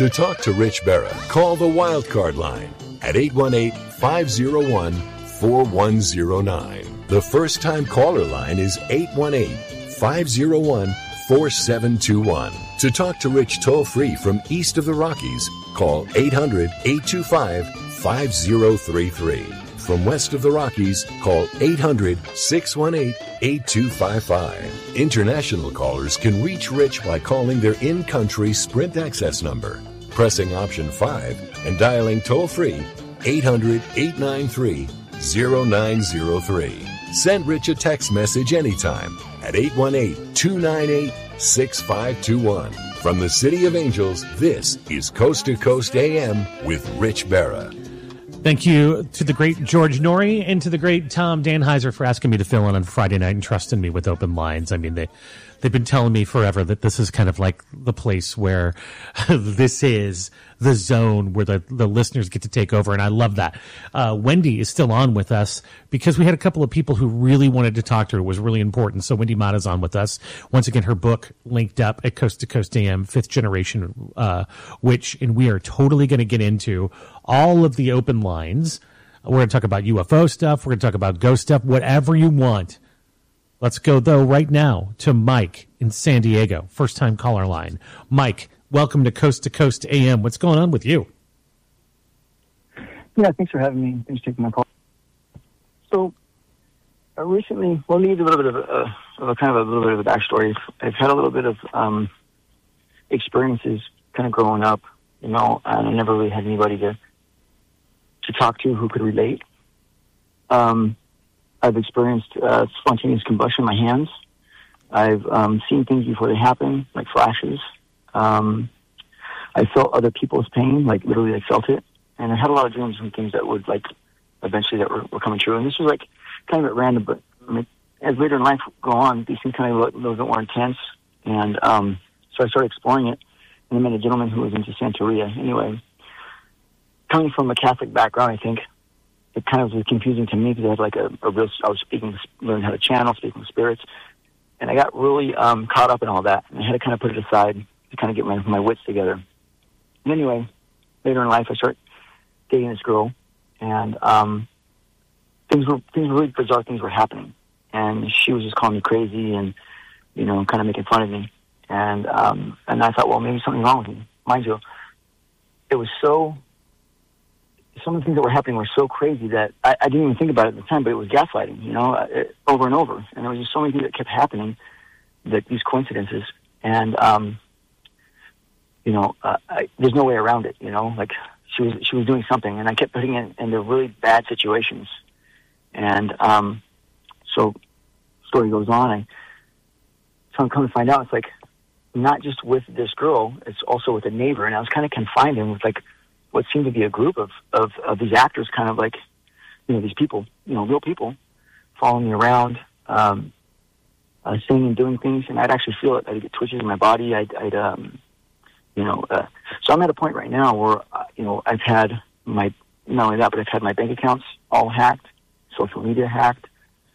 To talk to Rich Berra, call the Wildcard line at 818-501-4109. The first-time caller line is 818-501-4721. To talk to Rich toll-free from east of the Rockies, call 800-825-5033. From west of the Rockies, call 800-618-8255. International callers can reach Rich by calling their in-country Sprint access number, pressing option 5, and dialing toll-free 800-893-0903. Send Rich a text message anytime at 818-298-6521. From the City of Angels, this is Coast to Coast AM with Rich Berra. Thank you to the great George Norrie and to the great Tom Danheiser for asking me to fill in on Friday night and trusting me with open lines. I mean, they've been telling me forever that this is kind of like the place where this is the zone where the listeners get to take over, and I love that. Wendy is still on with us because we had a couple of people who really wanted to talk to her. It was really important. So Wendy Mata's on with us. Once again, her book linked up at Coast to Coast AM, Fifth Generation Witch, and we are totally going to get into all of the open lines. We're going to talk about UFO stuff. We're going to talk about ghost stuff, whatever you want. Let's go, though, right now to Mike in San Diego, first-time caller line. Mike, welcome to Coast AM. What's going on with you? Yeah, thanks for having me. Thanks for taking my call. So, recently, well, let me give you a little bit of a backstory. I've had a little bit of experiences kind of growing up, and I never really had anybody to talk to who could relate. I've experienced spontaneous combustion in my hands. I've seen things before they happen, like flashes. I felt other people's pain, like literally I felt it. And I had a lot of dreams and things that would eventually that were coming true. And this was kind of at random, but as later in life go on, these things kind of look a little bit more intense. And so I started exploring it. And I met a gentleman who was into Santeria. Anyway, coming from a Catholic background, I think it kind of was confusing to me because I had I was learning how to channel, speaking with spirits. And I got really caught up in all that. And I had to kind of put it aside to kind of get my wits together. And anyway, later in life, I started dating this girl. And things were really bizarre things were happening. And she was just calling me crazy and, kind of making fun of me. And I thought, well, maybe something's wrong with me. Mind you, it was some of the things that were happening were so crazy that I didn't even think about it at the time, but it was gaslighting, over and over. And there was just so many things that kept happening, these coincidences. And, there's no way around it, she was doing something, and I kept putting it into really bad situations. And so story goes on. So I'm coming to find out it's not just with this girl, it's also with a neighbor. And I was kind of confined in with what seemed to be a group of these actors, kind of these people, real people following me around, saying and doing things. And I'd actually feel it. I'd get twitches in my body. So I'm at a point right now where, I've had not only that, but I've had my bank accounts all hacked, social media hacked.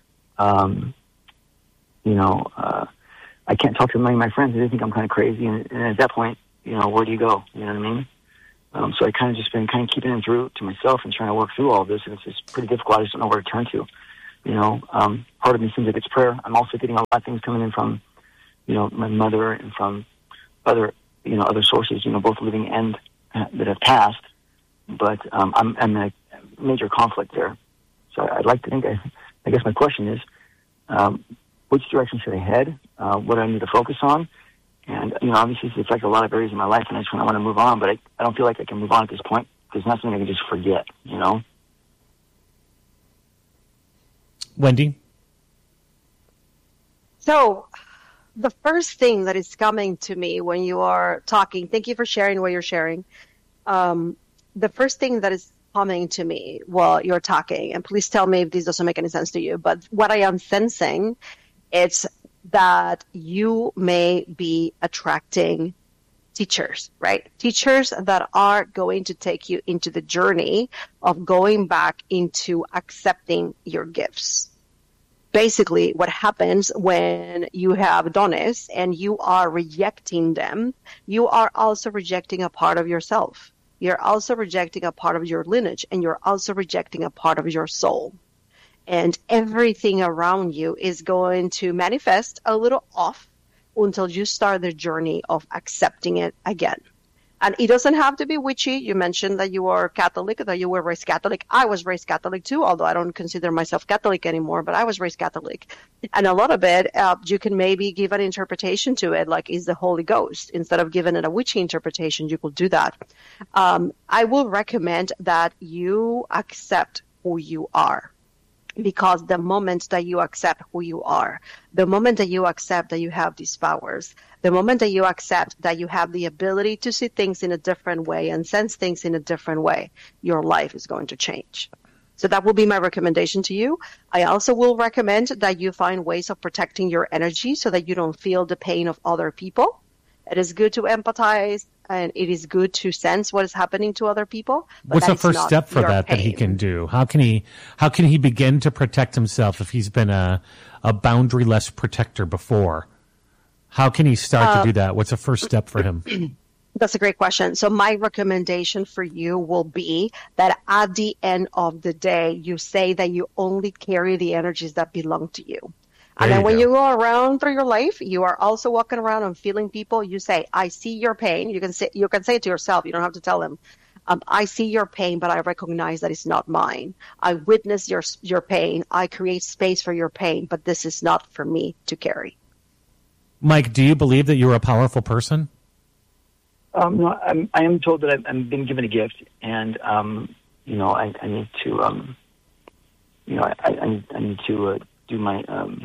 I can't talk to many of my friends. They think I'm kind of crazy. And at that point, where do you go? You know what I mean? So I kind of just been keeping it through to myself and trying to work through all of this. And it's just pretty difficult. I just don't know where to turn to. Part of me seems like it's prayer. I'm also getting a lot of things coming in from, my mother and from other sources, both living and that have passed. But I'm in a major conflict there. So I'd like to think, I guess my question is, which direction should I head? What do I need to focus on? And, obviously it's a lot of areas in my life, and I just want to move on, but I don't feel like I can move on at this point because it's not something I can just forget, Wendy? So the first thing that is coming to me when you are talking, thank you for sharing what you're sharing. The first thing that is coming to me while you're talking, and please tell me if this doesn't make any sense to you, but what I am sensing, it's that you may be attracting teachers, right? Teachers that are going to take you into the journey of going back into accepting your gifts. basically what happens when you have dones and you are rejecting them, you are also rejecting a part of yourself. You're also rejecting a part of your lineage, and you're also rejecting a part of your soul. And everything around you is going to manifest a little off until you start the journey of accepting it again. And it doesn't have to be witchy. You mentioned that you are Catholic, that you were raised Catholic. I was raised Catholic too, although I don't consider myself Catholic anymore, but I was raised Catholic. And a lot of it, you can maybe give an interpretation to it, like is the Holy Ghost. Instead of giving it a witchy interpretation, you could do that. I will recommend that you accept who you are. Because the moment that you accept who you are, the moment that you accept that you have these powers, the moment that you accept that you have the ability to see things in a different way and sense things in a different way, your life is going to change. So that will be my recommendation to you. I also will recommend that you find ways of protecting your energy so that you don't feel the pain of other people. It is good to empathize, and it is good to sense what is happening to other people. What's the first step for that he can do? How can he begin to protect himself if he's been a boundaryless protector before? How can he start to do that? What's the first step for him? That's a great question. So my recommendation for you will be that at the end of the day, you say that you only carry the energies that belong to you. And then when you go around through your life, you are also walking around and feeling people. You say, I see your pain. You can say it to yourself. You don't have to tell them. I see your pain, but I recognize that it's not mine. I witness your pain. I create space for your pain, but this is not for me to carry. Mike, do you believe that you're a powerful person? No, I am told that I've been given a gift, and I need to, I need to do my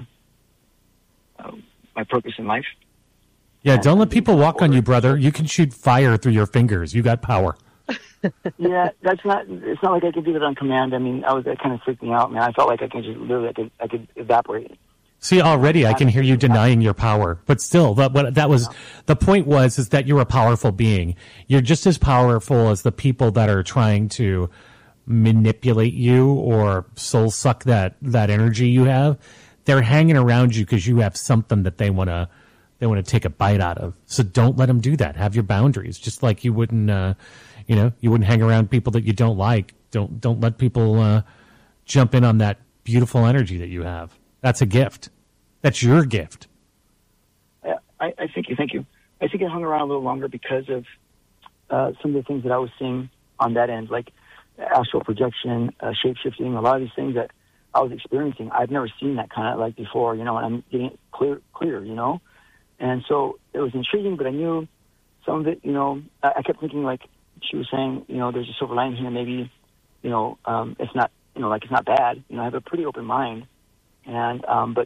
purpose in life. Yeah, don't let people walk on you, brother. You can shoot fire through your fingers. You got power. Yeah, it's not like I could do that on command. I mean, that kind of freaked me out, man. I felt like I could just literally, I could evaporate. See, already I can hear you denying your power, but still, that was the point is that you're a powerful being. You're just as powerful as the people that are trying to manipulate you or soul suck that energy you have. They're hanging around you because you have something that they want to take a bite out of. So don't let them do that. Have your boundaries, just like you wouldn't, you wouldn't hang around people that you don't like. Don't let people jump in on that beautiful energy that you have. That's a gift. That's your gift. Yeah, I thank you. I think I hung around a little longer because of some of the things that I was seeing on that end, like astral projection, shape-shifting, a lot of these things that I was experiencing. I've never seen that kind of like before, and I'm getting it clear, And so it was intriguing, but I knew some of it, I kept thinking, like she was saying, there's a silver lining here. Maybe, it's not, it's not bad. I have a pretty open mind. And, but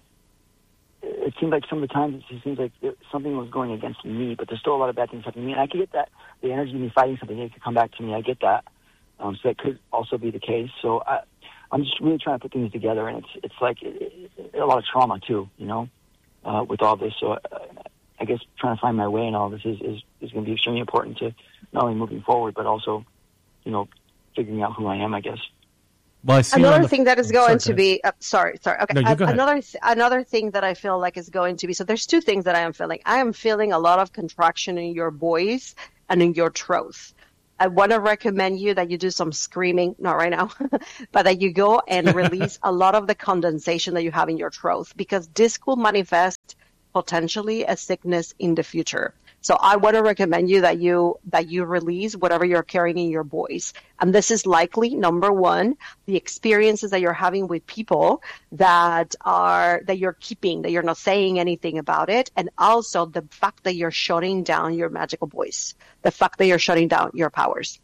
it seemed like some of the times it seems like something was going against me, but there's still a lot of bad things happening to me. And I could get that, the energy of me fighting something, it could come back to me. I get that. So that could also be the case. So I'm just really trying to put things together, and it's like a lot of trauma too, with all this. So I guess trying to find my way in all this is going to be extremely important to not only moving forward, but also, figuring out who I am, I guess. Well, I see another thing that is going to be sorry. Okay. No, go ahead. Another thing that I feel like is going to be, so there's two things that I am feeling. I am feeling a lot of contraction in your voice and in your throat. I want to recommend you that you do some screaming, not right now, but that you go and release a lot of the condensation that you have in your throat, because this could manifest potentially a sickness in the future. So I want to recommend you that you release whatever you're carrying in your voice. And this is likely, number one, the experiences that you're having with people that you're keeping, that you're not saying anything about it. And also the fact that you're shutting down your magical voice, the fact that you're shutting down your powers.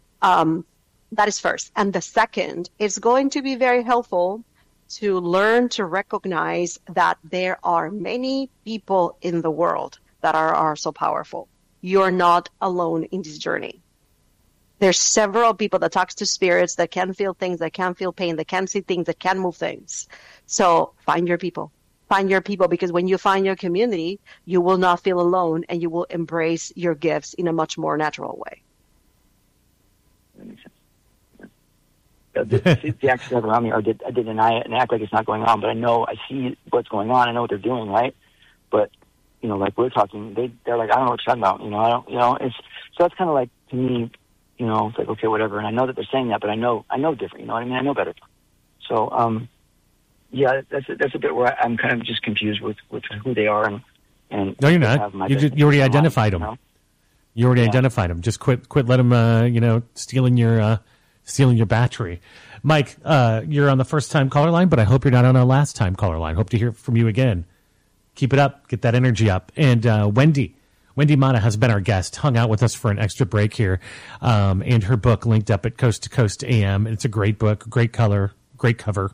That is first. And the second is going to be very helpful to learn to recognize that there are many people in the world that are so powerful. You're not alone in this journey. There's several people that talks to spirits, that can feel things, that can feel pain, that can see things, that can move things. So find your people. Find your people, because when you find your community, you will not feel alone, and you will embrace your gifts in a much more natural way. That makes sense. the actors around me did deny it and act like it's not going on, but I see what's going on. I know what they're doing, right? But, like we're talking, they're like, I don't know what you're talking about. So that's kind of like, to me, it's like, okay, whatever. And I know that they're saying that, but I know different, you know what I mean? I know better. So, yeah, that's a bit where I'm kind of just confused with who they are and no, you're not. You already identified them. You already identified them. Just quit let them, stealing your battery. Mike, you're on the first time caller line, but I hope you're not on our last time caller line. Hope to hear from you again. Keep it up. Get that energy up. And Wendy Mata has been our guest, hung out with us for an extra break here, and her book linked up at Coast to Coast AM. It's a great book, great color, great cover.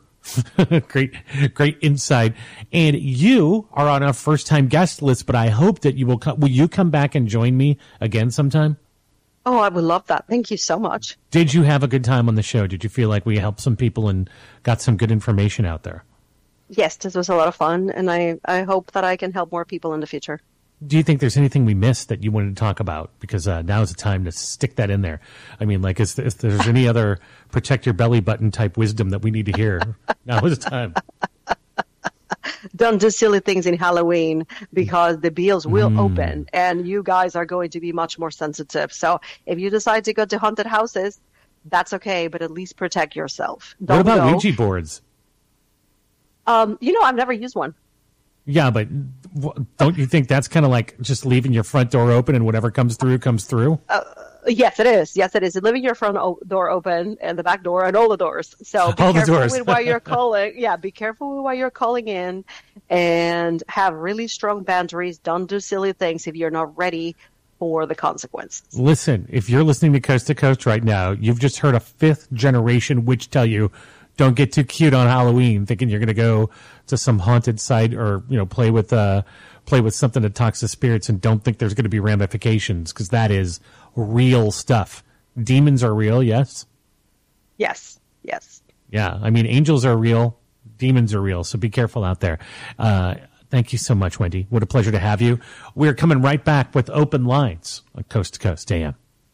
great insight. And you are on our first time guest list, but I hope that you will you come back and join me again sometime? Oh, I would love that. Thank you so much. Did you have a good time on the show? Did you feel like we helped some people and got some good information out there? Yes, this was a lot of fun, and I hope that I can help more people in the future. Do you think there's anything we missed that you wanted to talk about? Because now is the time to stick that in there. I mean, like, if there's any other protect your belly button type wisdom that we need to hear, now is the time. Don't do silly things in Halloween because the bills will open, and you guys are going to be much more sensitive. So if you decide to go to haunted houses, that's okay, but at least protect yourself. What about Ouija boards? I've never used one. Yeah, but don't you think that's kind of like just leaving your front door open and whatever comes through, comes through? Yes, it is. Yes, it is. Leaving your front door open and the back door and all the doors. So be careful with why you're calling. Yeah, be careful with why you're calling in and have really strong boundaries. Don't do silly things if you're not ready for the consequences. Listen, if you're listening to Coast right now, you've just heard a fifth generation witch tell you, don't get too cute on Halloween, thinking you're going to go to some haunted site or play with something that talks to spirits, and don't think there's going to be ramifications, because that is real stuff. Demons are real, yes. Yes. Yeah, I mean, angels are real, demons are real. So be careful out there. Thank you so much, Wendy. What a pleasure to have you. We're coming right back with Open Lines on Coast to Coast AM.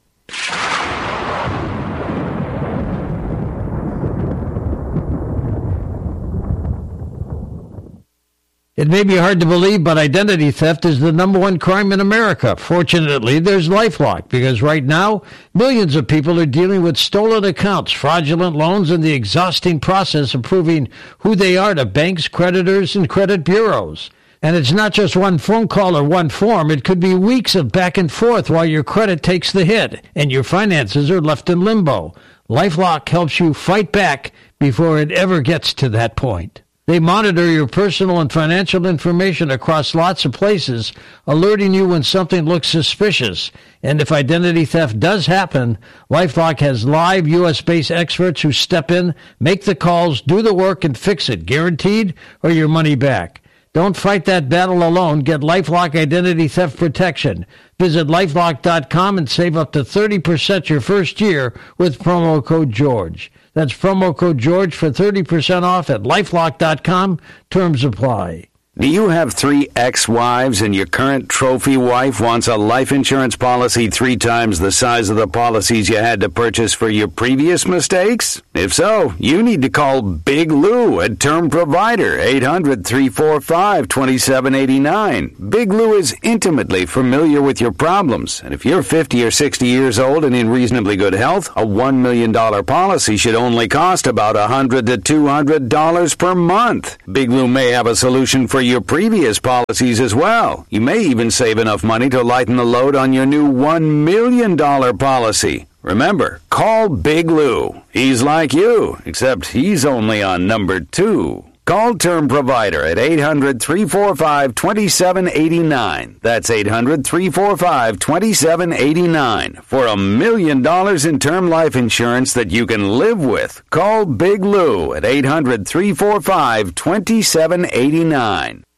It may be hard to believe, but identity theft is the number one crime in America. Fortunately, there's LifeLock, because right now, millions of people are dealing with stolen accounts, fraudulent loans, and the exhausting process of proving who they are to banks, creditors, and credit bureaus. And it's not just one phone call or one form. It could be weeks of back and forth while your credit takes the hit and your finances are left in limbo. LifeLock helps you fight back before it ever gets to that point. They monitor your personal and financial information across lots of places, alerting you when something looks suspicious. And if identity theft does happen, LifeLock has live U.S.-based experts who step in, make the calls, do the work, and fix it, guaranteed, or your money back. Don't fight that battle alone. Get LifeLock Identity Theft Protection. Visit LifeLock.com and save up to 30% your first year with promo code GEORGE. That's promo code GEORGE for 30% off at LifeLock.com. Terms apply. Do you have 3 ex-wives and your current trophy wife wants a life insurance policy 3 times the size of the policies you had to purchase for your previous mistakes? If so, you need to call Big Lou at Term Provider, 800-345-2789. Big Lou is intimately familiar with your problems, and if you're 50 or 60 years old and in reasonably good health, a $1 million policy should only cost about $100 to $200 per month. Big Lou may have a solution for your previous policies as well. You may even save enough money to lighten the load on your new $1 million policy. Remember, call Big Lou. He's like you, except he's only on number 2. Call Term Provider at 800-345-2789. That's 800-345-2789 for $1 million in term life insurance that you can live with. Call Big Lou at 800-345-2789.